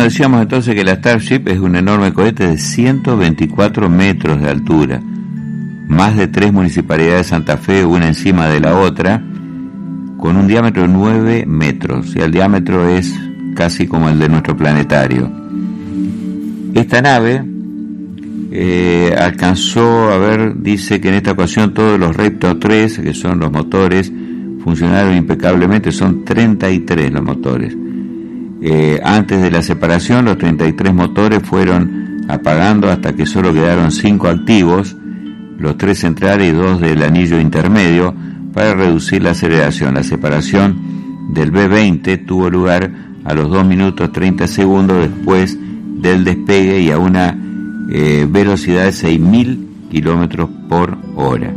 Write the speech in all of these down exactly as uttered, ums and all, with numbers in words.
decíamos entonces que la Starship es un enorme cohete de ciento veinticuatro metros de altura, más de tres municipalidades de Santa Fe, una encima de la otra, con un diámetro de nueve metros, y el diámetro es casi como el de nuestro planetario. Esta nave eh, alcanzó, a ver, dice que en esta ocasión todos los Raptor tres, que son los motores, funcionaron impecablemente, son treinta y tres los motores. Eh, antes de la separación, los treinta y tres motores fueron apagando hasta que solo quedaron cinco activos, los tres centrales y dos del anillo intermedio, para reducir la aceleración. La separación del B veinte tuvo lugar a los dos minutos treinta segundos después del despegue y a una eh, velocidad de seis mil kilómetros por hora.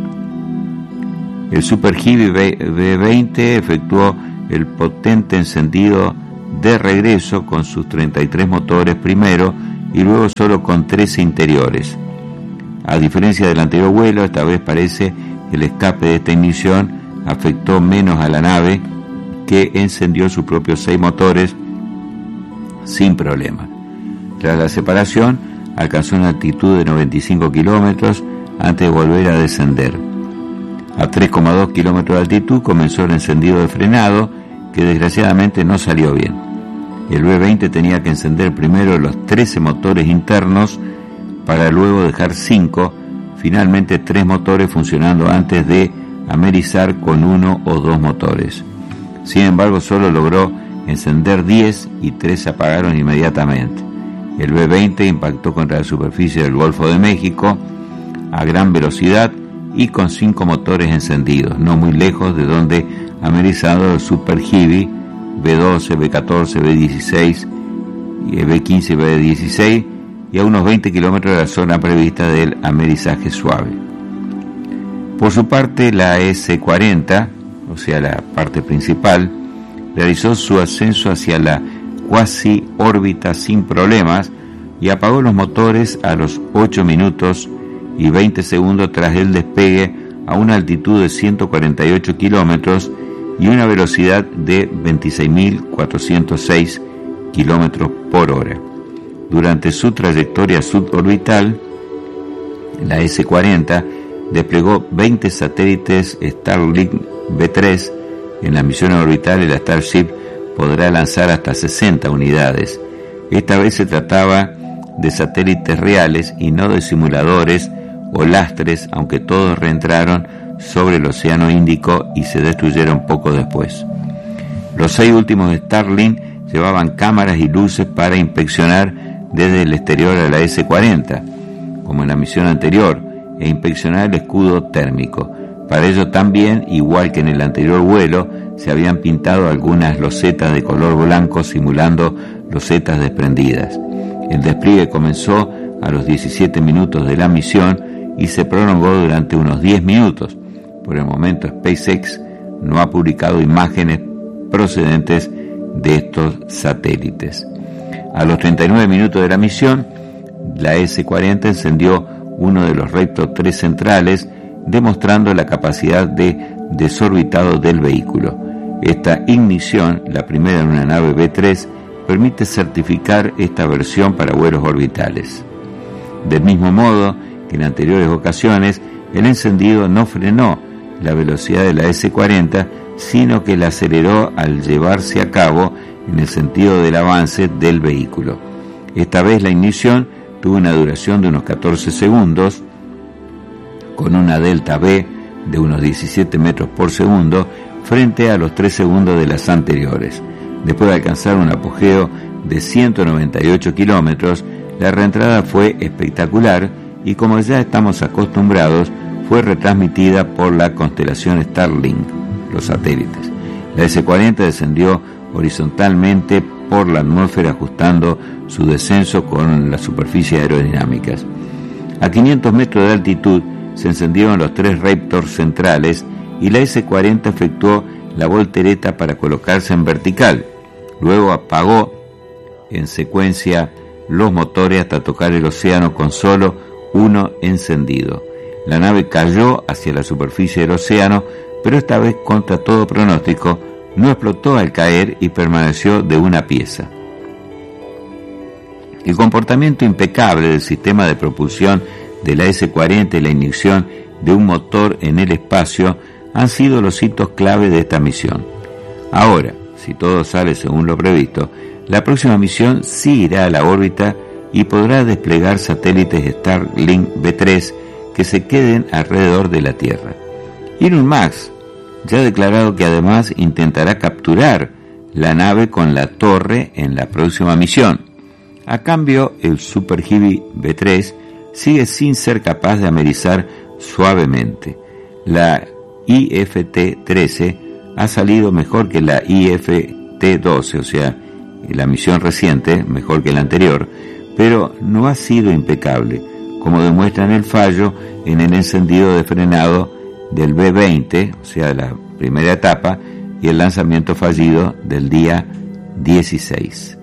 El Super Heavy B veinte efectuó el potente encendido de regreso con sus treinta y tres motores primero y luego solo con trece interiores. A diferencia del anterior vuelo, esta vez parece que el escape de esta ignición afectó menos a la nave, que encendió sus propios seis motores sin problema. Tras la separación, alcanzó una altitud de noventa y cinco kilómetros antes de volver a descender. A tres coma dos kilómetros de altitud comenzó el encendido de frenado, que desgraciadamente no salió bien. El B veinte tenía que encender primero los trece motores internos para luego dejar cinco, finalmente tres motores funcionando antes de amerizar con uno o dos motores. Sin embargo, solo logró encender diez y tres se apagaron inmediatamente. El B veinte impactó contra la superficie del Golfo de México a gran velocidad y con cinco motores encendidos, no muy lejos de donde amerizado el Super Heavy B doce, B catorce, B dieciséis, B quince y B dieciséis, y a unos veinte kilómetros de la zona prevista del amerizaje suave. Por su parte, la ese cuarenta, o sea la parte principal, realizó su ascenso hacia la cuasi órbita sin problemas y apagó los motores a los ocho minutos y veinte segundos tras el despegue a una altitud de ciento cuarenta y ocho kilómetros y una velocidad de veintiséis mil cuatrocientos seis kilómetros por hora. Durante su trayectoria suborbital, la ese cuarenta desplegó veinte satélites Starlink B tres. En las misiones orbitales, la Starship podrá lanzar hasta sesenta unidades. Esta vez se trataba de satélites reales y no de simuladores o lastres, aunque todos reentraron sobre el Océano Índico y se destruyeron poco después. Los seis últimos Starlink llevaban cámaras y luces para inspeccionar desde el exterior a la ese cuarenta, como en la misión anterior, e inspeccionar el escudo térmico. Para ello también, igual que en el anterior vuelo, se habían pintado algunas losetas de color blanco simulando losetas desprendidas. El despliegue comenzó a los diecisiete minutos de la misión y se prolongó durante unos diez minutos. Por el momento, SpaceX no ha publicado imágenes procedentes de estos satélites. A los treinta y nueve minutos de la misión, la ese cuarenta encendió uno de los Raptor tres centrales, demostrando la capacidad de desorbitado del vehículo. Esta ignición, la primera en una nave B tres, permite certificar esta versión para vuelos orbitales. Del mismo modo que en anteriores ocasiones, el encendido no frenó la velocidad de la ese cuarenta, sino que la aceleró al llevarse a cabo en el sentido del avance del vehículo. Esta vez la ignición tuvo una duración de unos catorce segundos, con una delta V de unos diecisiete metros por segundo, frente a los tres segundos de las anteriores. Después de alcanzar un apogeo de ciento noventa y ocho kilómetros, la reentrada fue espectacular y, como ya estamos acostumbrados, fue retransmitida por la constelación Starlink, los satélites. La ese cuarenta descendió horizontalmente por la atmósfera, ajustando su descenso con las superficies aerodinámicas. A quinientos metros de altitud se encendieron los tres Raptor centrales y la ese cuarenta efectuó la voltereta para colocarse en vertical. Luego apagó en secuencia los motores hasta tocar el océano con solo uno encendido. La nave cayó hacia la superficie del océano, pero esta vez, contra todo pronóstico, no explotó al caer y permaneció de una pieza. El comportamiento impecable del sistema de propulsión de la ese cuarenta y la inyección de un motor en el espacio han sido los hitos clave de esta misión. Ahora, si todo sale según lo previsto, la próxima misión sí irá a la órbita y podrá desplegar satélites Starlink B tres que se queden alrededor de la Tierra. Elon Musk ya ha declarado que además intentará capturar la nave con la torre en la próxima misión. A cambio, el Super Heavy B tres sigue sin ser capaz de amerizar suavemente. La I F T trece ha salido mejor que la I F T doce, o sea, la misión reciente, mejor que la anterior, pero no ha sido impecable, como demuestran el fallo en el encendido de frenado del B veinte, o sea, la primera etapa, y el lanzamiento fallido del día dieciséis.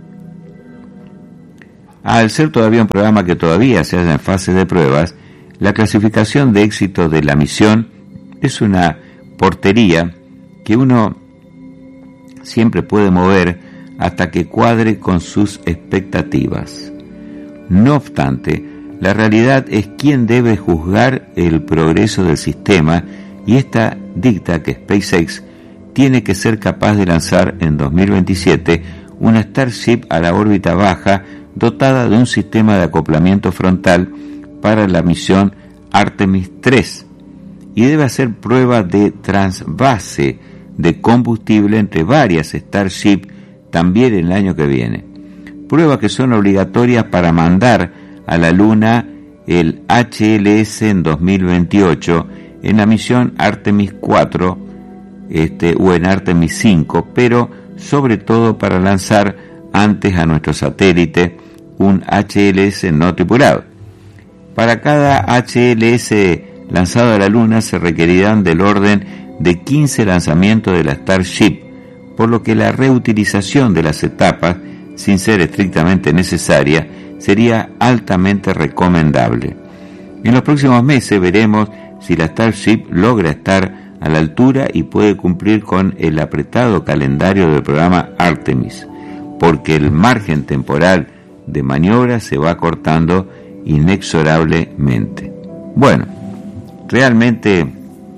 Al ser todavía un programa que todavía se halla en fase de pruebas, la clasificación de éxito de la misión es una portería que uno siempre puede mover hasta que cuadre con sus expectativas. No obstante, la realidad es quien debe juzgar el progreso del sistema, y esta dicta que SpaceX tiene que ser capaz de lanzar en dos mil veintisiete una Starship a la órbita baja dotada de un sistema de acoplamiento frontal para la misión Artemis tres, y debe hacer prueba de transvase de combustible entre varias Starship también el año que viene. Pruebas que son obligatorias para mandar a la Luna el H L S en dos mil veintiocho en la misión Artemis cuatro este, o en Artemis cinco, pero sobre todo para lanzar antes a nuestro satélite un H L S no tripulado. Para cada H L S lanzado a la Luna se requerirán del orden de quince lanzamientos de la Starship, por lo que la reutilización de las etapas, sin ser estrictamente necesaria, sería altamente recomendable. En los próximos meses veremos si la Starship logra estar a la altura y puede cumplir con el apretado calendario del programa Artemis, porque el margen temporal de maniobra se va cortando inexorablemente. Bueno, realmente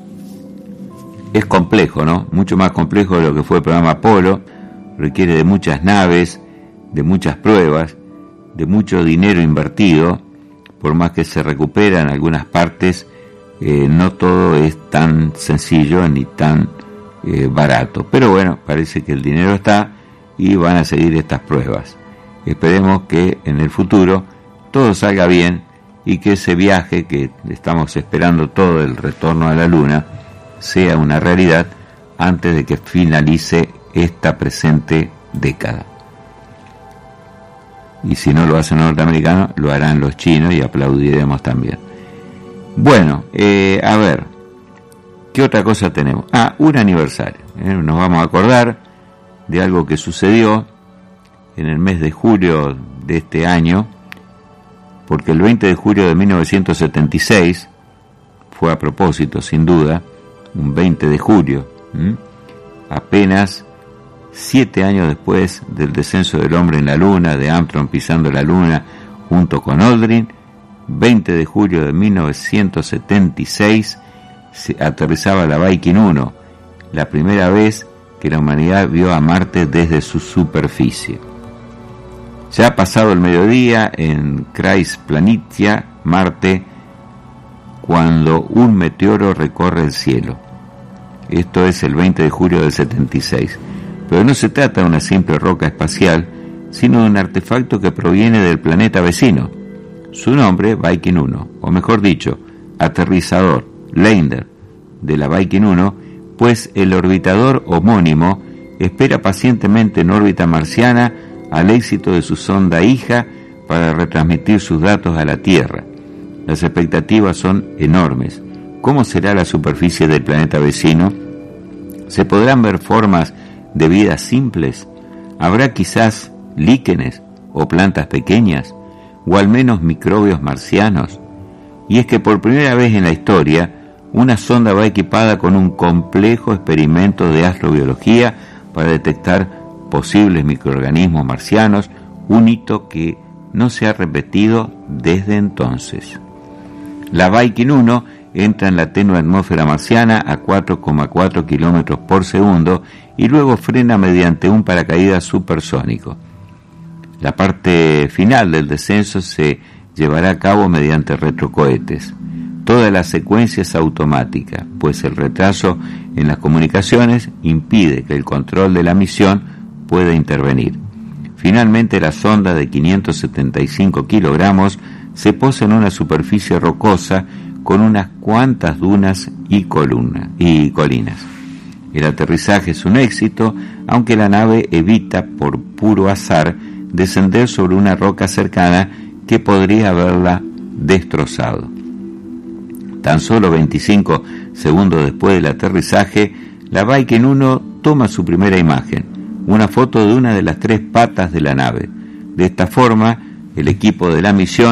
es complejo, ¿no? Mucho más complejo de lo que fue el programa Apolo. Requiere de muchas naves, de muchas pruebas, de mucho dinero invertido. Por más que se recuperan algunas partes, eh, no todo es tan sencillo ni tan eh, barato. Pero bueno, parece que el dinero está y van a seguir estas pruebas. Esperemos que en el futuro todo salga bien y que ese viaje que estamos esperando, todo el retorno a la Luna, sea una realidad antes de que finalice esta presente década. Y si no lo hacen los norteamericanos, lo harán los chinos y aplaudiremos también. Bueno, eh, a ver, ¿qué otra cosa tenemos? Ah, un aniversario. ¿eh? Nos vamos a acordar de algo que sucedió en el mes de julio de este año, porque el veinte de julio de mil novecientos setenta y seis, fue a propósito, sin duda, un veinte de julio, ¿m? apenas siete años después del descenso del hombre en la Luna, de Armstrong pisando la Luna junto con Aldrin, veinte de julio de mil novecientos setenta y seis, se aterrizaba la Viking uno, la primera vez que la humanidad vio a Marte desde su superficie. Ya ha pasado el mediodía en Crais Planitia, Marte, cuando un meteoro recorre el cielo. Esto es el veinte de julio del setenta y seis. Pero no se trata de una simple roca espacial, sino de un artefacto que proviene del planeta vecino. Su nombre, Viking uno, o mejor dicho, aterrizador, lander, de la Viking uno, pues el orbitador homónimo espera pacientemente en órbita marciana al éxito de su sonda hija para retransmitir sus datos a la Tierra. Las expectativas son enormes. ¿Cómo será la superficie del planeta vecino? ¿Se podrán ver formas de vida simples? ¿Habrá quizás líquenes o plantas pequeñas, o al menos microbios marcianos? Y es que por primera vez en la historia, una sonda va equipada con un complejo experimento de astrobiología para detectar posibles microorganismos marcianos, un hito que no se ha repetido desde entonces. La Viking uno entra en la tenue atmósfera marciana a cuatro coma cuatro kilómetros por segundo y luego frena mediante un paracaídas supersónico. La parte final del descenso se llevará a cabo mediante retrocohetes. Toda la secuencia es automática, pues el retraso en las comunicaciones impide que el control de la misión pueda intervenir. Finalmente, la sonda de quinientos setenta y cinco kilogramos se posa en una superficie rocosa con unas cuantas dunas y, columna, y colinas. El aterrizaje es un éxito, aunque la nave evita por puro azar descender sobre una roca cercana que podría haberla destrozado. Tan solo veinticinco segundos después del aterrizaje, la Viking uno toma su primera imagen, una foto de una de las tres patas de la nave. De esta forma, el equipo de la misión